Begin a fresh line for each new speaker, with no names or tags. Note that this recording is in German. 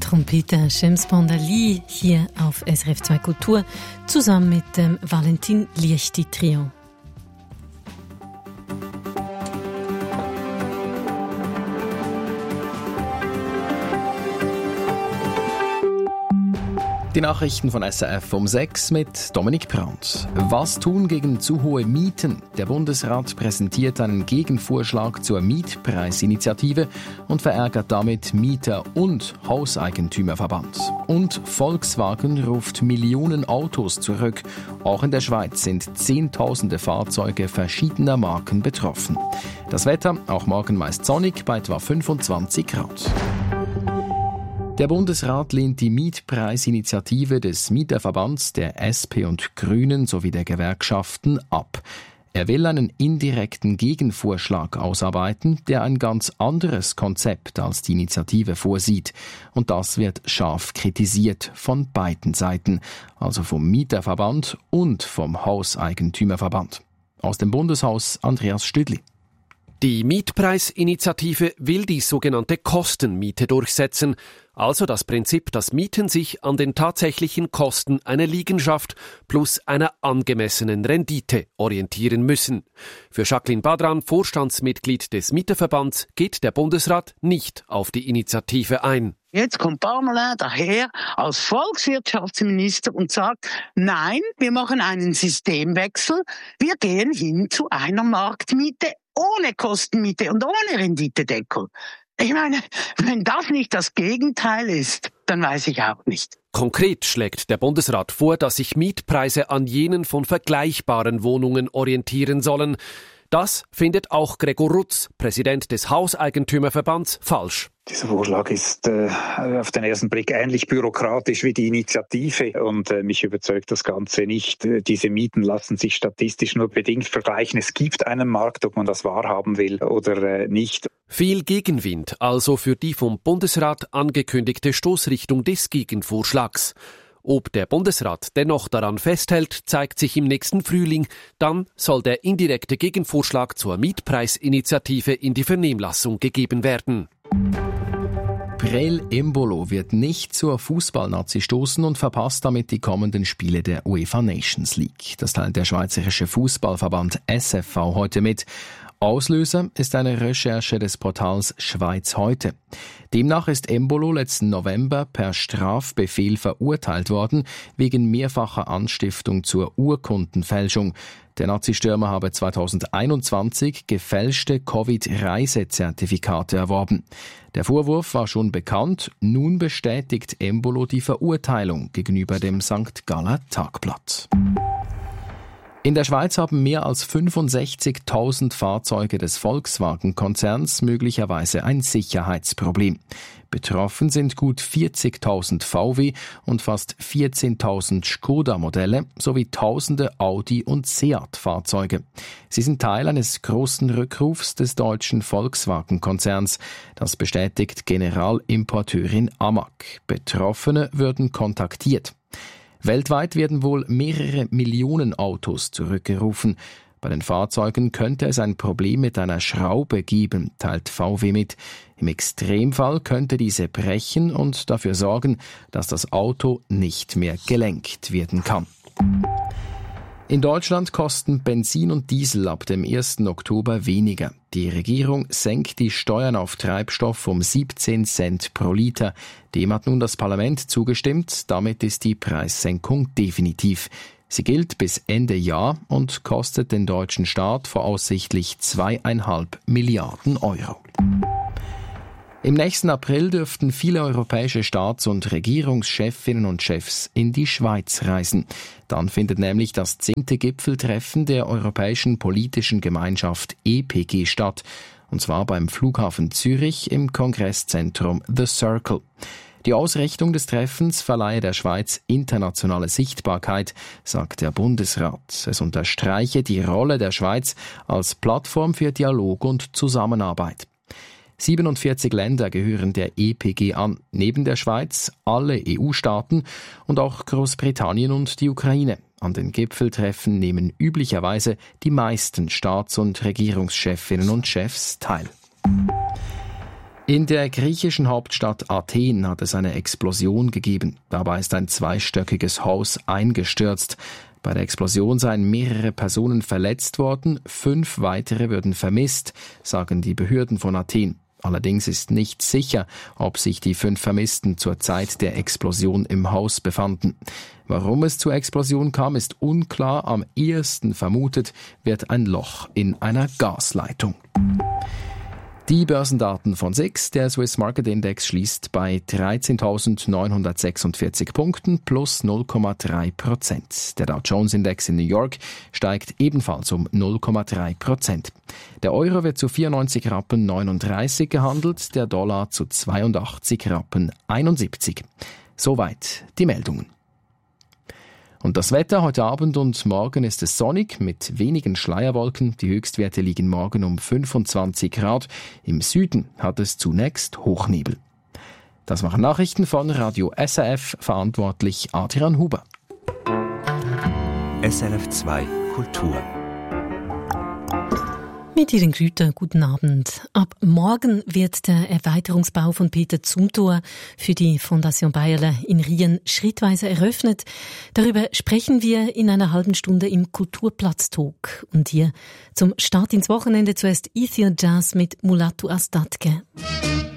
Trompeter James Bondali hier auf SRF 2 Kultur zusammen mit dem Valentin Liechti Trio.
Die Nachrichten von SRF um 6 mit Dominik Brandt. Was tun gegen zu hohe Mieten? Der Bundesrat präsentiert einen Gegenvorschlag zur Mietpreisinitiative und verärgert damit Mieter und Hauseigentümerverband. Und Volkswagen ruft Millionen Autos zurück. Auch in der Schweiz sind Zehntausende Fahrzeuge verschiedener Marken betroffen. Das Wetter, auch morgen meist sonnig, bei etwa 25 Grad. Der Bundesrat lehnt die Mietpreisinitiative des Mieterverbands, der SP und Grünen sowie der Gewerkschaften ab. Er will einen indirekten Gegenvorschlag ausarbeiten, der ein ganz anderes Konzept als die Initiative vorsieht. Und das wird scharf kritisiert von beiden Seiten, also vom Mieterverband und vom Hauseigentümerverband. Aus dem Bundeshaus Andreas Stüdli.
Die Mietpreisinitiative will die sogenannte Kostenmiete durchsetzen, also das Prinzip, dass Mieten sich an den tatsächlichen Kosten einer Liegenschaft plus einer angemessenen Rendite orientieren müssen. Für Jacqueline Badran, Vorstandsmitglied des Mieterverbands, geht der Bundesrat nicht auf die Initiative ein.
Jetzt kommt Parmelin daher als Volkswirtschaftsminister und sagt, nein, wir machen einen Systemwechsel, wir gehen hin zu einer Marktmiete ohne Kostenmiete und ohne Renditedeckel. Ich meine, wenn das nicht das Gegenteil ist, dann weiß ich auch nicht.
Konkret schlägt der Bundesrat vor, dass sich Mietpreise an jenen von vergleichbaren Wohnungen orientieren sollen. Das findet auch Gregor Rutz, Präsident des Hauseigentümerverbands, falsch.
Dieser Vorschlag ist auf den ersten Blick ähnlich bürokratisch wie die Initiative und mich überzeugt das Ganze nicht. Diese Mieten lassen sich statistisch nur bedingt vergleichen. Es gibt einen Markt, ob man das wahrhaben will oder nicht.
Viel Gegenwind also für die vom Bundesrat angekündigte Stoßrichtung des Gegenvorschlags. Ob der Bundesrat dennoch daran festhält, zeigt sich im nächsten Frühling. Dann soll der indirekte Gegenvorschlag zur Mietpreisinitiative in die Vernehmlassung gegeben werden.
Breel Embolo wird nicht zur Fußballnazi stoßen und verpasst damit die kommenden Spiele der UEFA Nations League. Das teilt der Schweizerische Fußballverband SFV heute mit. Auslöser ist eine Recherche des Portals Schweiz heute. Demnach ist Embolo letzten November per Strafbefehl verurteilt worden wegen mehrfacher Anstiftung zur Urkundenfälschung. Der Nazi-Stürmer habe 2021 gefälschte Covid-Reisezertifikate erworben. Der Vorwurf war schon bekannt, nun bestätigt Embolo die Verurteilung gegenüber dem St. Galler Tagblatt. In der Schweiz haben mehr als 65.000 Fahrzeuge des Volkswagen-Konzerns möglicherweise ein Sicherheitsproblem. Betroffen sind gut 40.000 VW und fast 14.000 Skoda-Modelle sowie tausende Audi- und Seat-Fahrzeuge. Sie sind Teil eines großen Rückrufs des deutschen Volkswagen-Konzerns. Das bestätigt Generalimporteurin Amag. Betroffene würden kontaktiert. Weltweit werden wohl mehrere Millionen Autos zurückgerufen. Bei den Fahrzeugen könnte es ein Problem mit einer Schraube geben, teilt VW mit. Im Extremfall könnte diese brechen und dafür sorgen, dass das Auto nicht mehr gelenkt werden kann. In Deutschland kosten Benzin und Diesel ab dem 1. Oktober weniger. Die Regierung senkt die Steuern auf Treibstoff um 17 Cent pro Liter. Dem hat nun das Parlament zugestimmt. Damit ist die Preissenkung definitiv. Sie gilt bis Ende Jahr und kostet den deutschen Staat voraussichtlich 2,5 Milliarden Euro. Im nächsten April dürften viele europäische Staats- und Regierungschefinnen und Chefs in die Schweiz reisen. Dann findet nämlich das 10. Gipfeltreffen der Europäischen Politischen Gemeinschaft EPG statt. Und zwar beim Flughafen Zürich im Kongresszentrum The Circle. Die Ausrichtung des Treffens verleihe der Schweiz internationale Sichtbarkeit, sagt der Bundesrat. Es unterstreiche die Rolle der Schweiz als Plattform für Dialog und Zusammenarbeit. 47 Länder gehören der EPG an, neben der Schweiz alle EU-Staaten und auch Großbritannien und die Ukraine. An den Gipfeltreffen nehmen üblicherweise die meisten Staats- und Regierungschefinnen und Chefs teil. In der griechischen Hauptstadt Athen hat es eine Explosion gegeben. Dabei ist ein zweistöckiges Haus eingestürzt. Bei der Explosion seien mehrere Personen verletzt worden, 5 weitere würden vermisst, sagen die Behörden von Athen. Allerdings ist nicht sicher, ob sich die 5 Vermissten zur Zeit der Explosion im Haus befanden. Warum es zur Explosion kam, ist unklar. Am ehesten vermutet wird ein Loch in einer Gasleitung. Die Börsendaten von SIX, der Swiss Market Index, schließt bei 13.946 Punkten plus 0,3%. Der Dow Jones Index in New York steigt ebenfalls um 0,3%. Der Euro wird zu 94,39 Rappen gehandelt, der Dollar zu 82,71 Rappen. Soweit die Meldungen. Und das Wetter heute Abend und morgen ist es sonnig mit wenigen Schleierwolken. Die Höchstwerte liegen morgen um 25 Grad. Im Süden hat es zunächst Hochnebel. Das waren Nachrichten von Radio SRF, verantwortlich Adrian Huber.
SRF 2 Kultur.
Mit Ihren Grüßen, guten Abend. Ab morgen wird der Erweiterungsbau von Peter Zumthor für die Fondation Bayerle in Rien schrittweise eröffnet. Darüber sprechen wir in einer halben Stunde im Kulturplatz-Talk. Und hier zum Start ins Wochenende zuerst Ethiopia Jazz mit Mulatu Astatke.